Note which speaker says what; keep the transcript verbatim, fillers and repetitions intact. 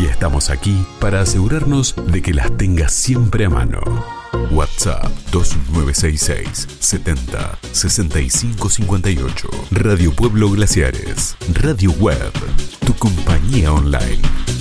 Speaker 1: y estamos aquí para asegurarnos de que las tengas siempre a mano. WhatsApp dos nueve seis seis, setenta, sesenta y cinco cincuenta y ocho. Radio Pueblo Glaciares, Radio Web, tu compañía online.